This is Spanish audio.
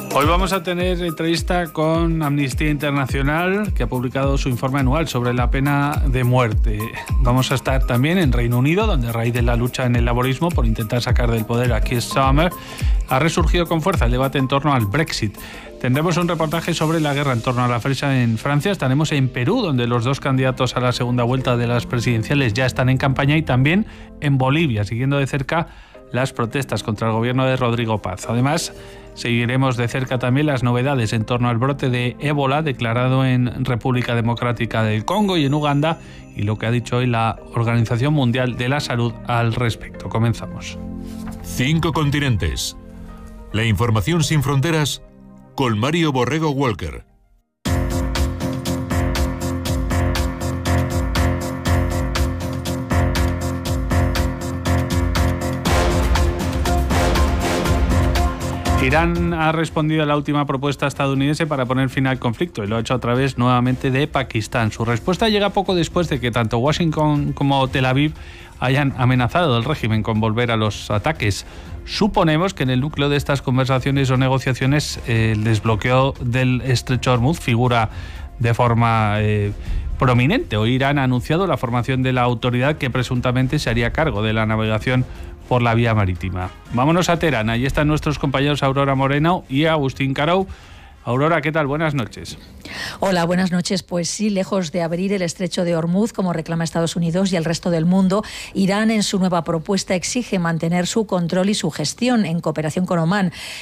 Hoy vamos a tener entrevista con Amnistía Internacional, que ha publicado su informe anual sobre la pena de muerte. Vamos a estar también en Reino Unido, donde a raíz de la lucha en el laborismo por intentar sacar del poder a Keir Starmer, ha resurgido con fuerza el debate en torno al Brexit. Tendremos un reportaje sobre la guerra en torno a la fresa en Francia. Estaremos en Perú, donde los dos candidatos a la segunda vuelta de las presidenciales ya están en campaña, y también en Bolivia, siguiendo de cerca las protestas contra el gobierno de Rodrigo Paz. Además, seguiremos de cerca también las novedades en torno al brote de ébola declarado en República Democrática del Congo y en Uganda, y lo que ha dicho hoy la Organización Mundial de la Salud al respecto. Comenzamos. 5 continentes. La información sin fronteras con Mario Borrego Walker. Irán ha respondido a la última propuesta estadounidense para poner fin al conflicto y lo ha hecho a través nuevamente de Pakistán. Su respuesta llega poco después de que tanto Washington como Tel Aviv hayan amenazado al régimen con volver a los ataques. Suponemos que en el núcleo de estas conversaciones o negociaciones el desbloqueo del estrecho de Hormuz figura de forma prominente. Hoy Irán ha anunciado la formación de la autoridad que presuntamente se haría cargo de la navegación por la vía marítima. Vámonos a Teherán. Allí están nuestros compañeros Aurora Moreno y Agustín Carou. Aurora, ¿qué tal? Buenas noches. Hola, buenas noches. Pues sí, lejos de abrir el estrecho de Hormuz, como reclama Estados Unidos y el resto del mundo, Irán en su nueva propuesta exige mantener su control y su gestión en cooperación con Omán.